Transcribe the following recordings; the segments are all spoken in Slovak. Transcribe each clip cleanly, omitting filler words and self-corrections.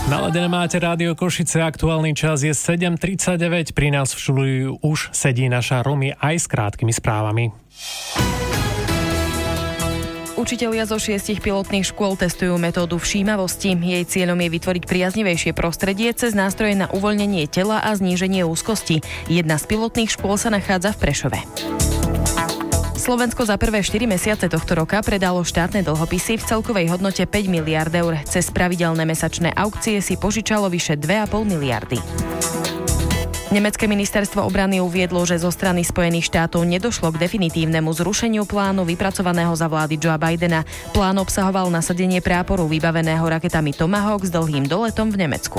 Naladené máte Rádio Košice, aktuálny čas je 7:39, pri nás v štúdiu už sedí naša Romy aj s krátkými správami. Učitelia zo 6 pilotných škôl testujú metódu všímavosti. Jej cieľom je vytvoriť priaznivejšie prostredie cez nástroje na uvoľnenie tela a zníženie úzkosti. Jedna z pilotných škôl sa nachádza v Prešove. Slovensko za prvé 4 mesiace tohto roka predalo štátne dlhopisy v celkovej hodnote 5 miliárd eur. Cez pravidelné mesačné aukcie si požičalo vyše 2,5 miliardy. Nemecké ministerstvo obrany uviedlo, že zo strany Spojených štátov nedošlo k definitívnemu zrušeniu plánu vypracovaného za vlády Joea Bidena. Plán obsahoval nasadenie práporu vybaveného raketami Tomahawk s dlhým doletom v Nemecku.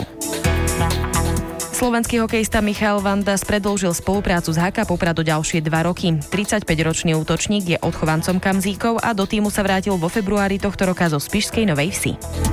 Slovenský hokejista Michal Vandas predĺžil spoluprácu s HK Poprad o ďalšie 2 roky. 35-ročný útočník je odchovancom Kamzíkov a do týmu sa vrátil vo februári tohto roka zo Spišskej Novej Vsi.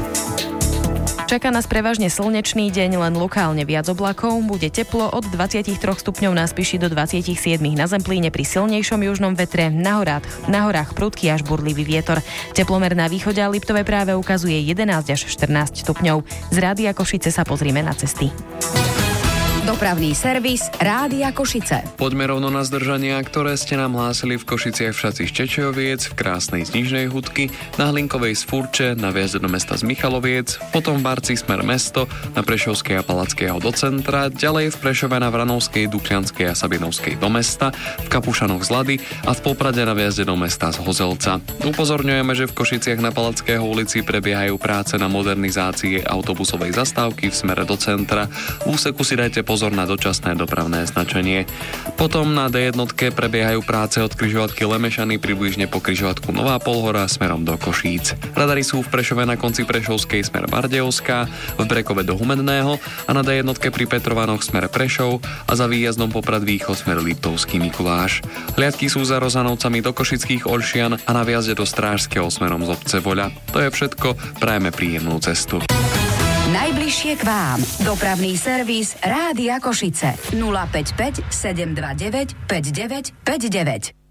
Čaká nás prevažne slnečný deň, len lokálne viac oblakov. Bude teplo od 23 stupňov na Spiši do 27 na Zemplíne pri silnejšom južnom vetre, na horách prudký až burlivý vietor. Teplomer na východe a Liptove práve ukazuje 11 až 14 stupňov. Z Rádia Košice sa pozrime na cesty. Dopravný servis Rádia Košice. Poďme rovno na zdržania, ktoré ste nám hlásili v Košiciach v Šaci z Čečoviec, v Krásnej z Nižnej Hudky, na Hlinkovej z Furče, na vjazde do mesta z Michaloviec, potom v Barci smer mesto, na Prešovskej a Palackého do centra, ďalej v Prešove na Vranovskej, Dukľanskej a Sabinovskej do mesta, v Kapušanoch z Lady a v Poprade na vjazde do mesta z Hozelca. Upozorňujeme, že v Košiciach na Palackého ulici prebiehajú práce na modernizácii autobusovej zastávky v smere do centra. V úseku si dajte pozor na dočasné dopravné značenie. Potom na D1 prebiehajú práce od križovatky Lemešany približne po križovatku Nová Polhora smerom do Košíc. Radary sú v Prešove na konci Prešovskej smer Bardejovská, v Brekove do Humenného a na D1 pri Petrovanoch smer Prešov a za výjazdom Poprad východ smer Liptovský Mikuláš. Hliadky sú za Rozanovcami do Košických Olšian a na výjazde do Strážskeho smerom z obce Voľa. To je všetko, prajeme príjemnú cestu. Najbližšie k vám. Dopravný servis Rádia Košice. 055 729 5959.